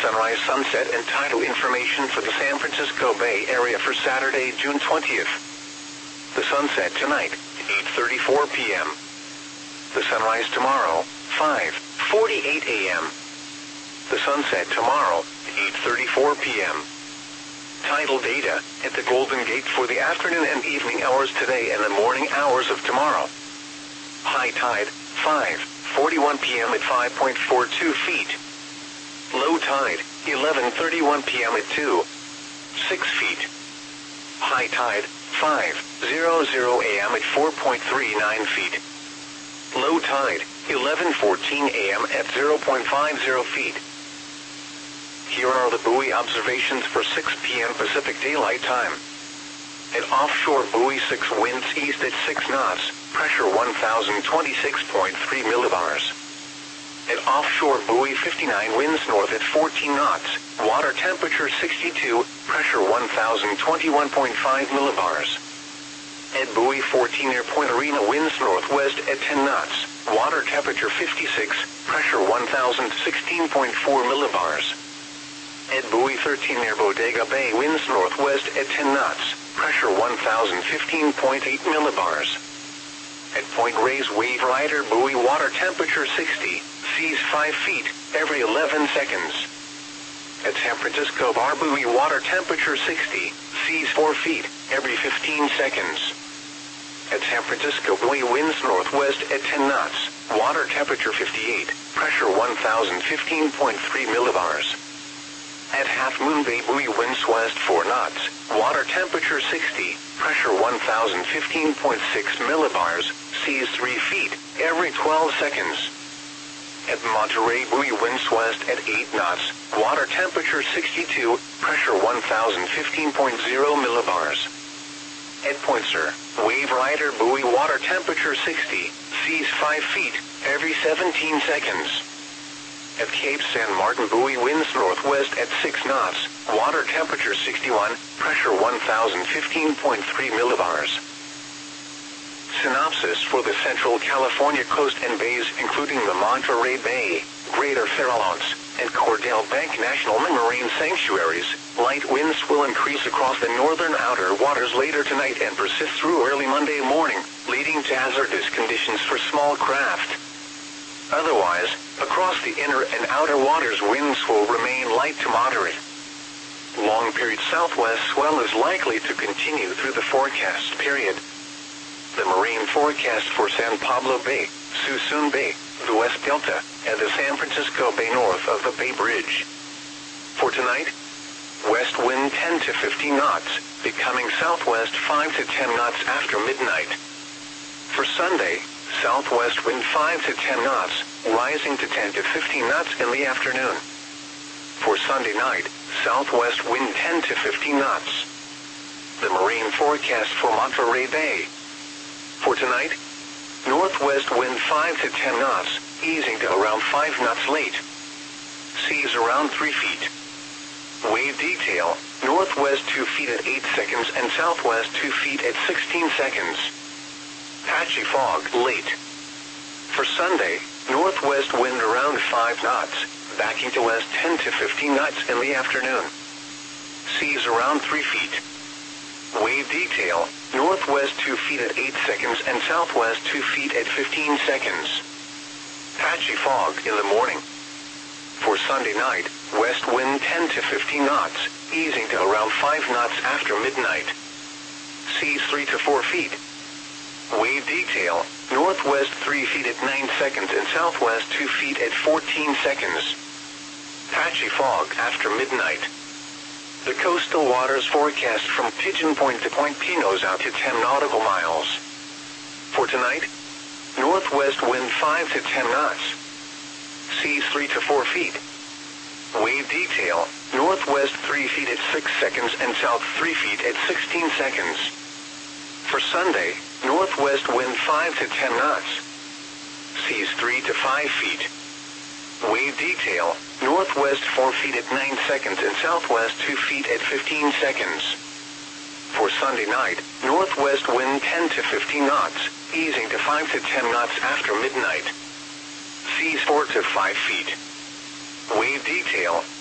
sunrise, sunset, and tidal information for the San Francisco Bay Area for Saturday, June 20th. The sunset tonight, 8:34 p.m. The sunrise tomorrow, 5:48 a.m. The sunset tomorrow, 8:34 p.m. Tidal data at the Golden Gate for the afternoon and evening hours today and the morning hours of tomorrow. High tide, 5:41 p.m. at 5.42 feet. Low tide, 11:31 p.m. at 2.6 feet. High tide, 5:00 a.m. at 4.39 feet. Low tide, 11:14 a.m. at 0.50 feet. Here are the buoy observations for 6 p.m. Pacific Daylight Time. At offshore buoy 6, winds east at 6 knots, pressure 1026.3 millibars. At offshore buoy 59, winds north at 14 knots, water temperature 62, pressure 1021.5 millibars. At buoy 14 near Point Arena, winds northwest at 10 knots, water temperature 56, pressure 1016.4 millibars. At buoy 13 near Bodega Bay, winds northwest at 10 knots, pressure 1015.8 millibars. At Point Reyes Wave Rider buoy, water temperature 60, seas 5 feet, every 11 seconds. At San Francisco Bar buoy, water temperature 60, seas 4 feet, every 15 seconds. At San Francisco buoy, winds northwest at 10 knots, water temperature 58, pressure 1015.3 millibars. At Half Moon Bay buoy, winds west 4 knots, water temperature 60, pressure 1015.6 millibars, seas 3 feet, every 12 seconds. At Monterey buoy, winds west at 8 knots, water temperature 62, pressure 1015.0 millibars. At Point Sur, Wave Rider buoy, water temperature 60, seas 5 feet, every 17 seconds. At Cape San Martin buoy, winds northwest at 6 knots, water temperature 61, pressure 1015.3 millibars. Synopsis for the Central California coast and bays, including the Monterey Bay, Greater Farallones, and Cordell Bank National Marine Sanctuaries. Light winds will increase across the northern outer waters later tonight and persist through early Monday morning, leading to hazardous conditions for small craft. Otherwise, across the inner and outer waters, winds will remain light to moderate. Long-period southwest swell is likely to continue through the forecast period. The marine forecast for San Pablo Bay, Suisun Bay, the West Delta, and the San Francisco Bay north of the Bay Bridge. For tonight, west wind 10 to 15 knots, becoming southwest 5 to 10 knots after midnight. For Sunday, southwest wind 5 to 10 knots, rising to 10 to 15 knots in the afternoon. For Sunday night, southwest wind 10 to 15 knots. The marine forecast for Monterey Bay. For tonight, northwest wind 5 to 10 knots, easing to around 5 knots late. Seas around 3 feet. Wave detail, northwest 2 feet at 8 seconds and southwest 2 feet at 16 seconds. Patchy fog late. For Sunday, northwest wind around 5 knots, backing to west 10 to 15 knots in the afternoon. Seas around 3 feet. Wave detail, northwest 2 feet at 8 seconds and southwest 2 feet at 15 seconds. Patchy fog in the morning. For Sunday night, west wind 10 to 15 knots, easing to around 5 knots after midnight. Seas 3 to 4 feet. Wave detail, northwest 3 feet at 9 seconds and southwest 2 feet at 14 seconds. Patchy fog after midnight. The coastal waters forecast from Pigeon Point to Point Pinos out to 10 nautical miles. For tonight, northwest wind 5 to 10 knots. Seas 3 to 4 feet. Wave detail, northwest 3 feet at 6 seconds and south 3 feet at 16 seconds. For Sunday, northwest wind 5 to 10 knots. Seas 3 to 5 feet. Wave detail, northwest 4 feet at 9 seconds and southwest 2 feet at 15 seconds. For Sunday night, northwest wind 10 to 15 knots, easing to 5 to 10 knots after midnight. Seas 4 to 5 feet. Wave detail,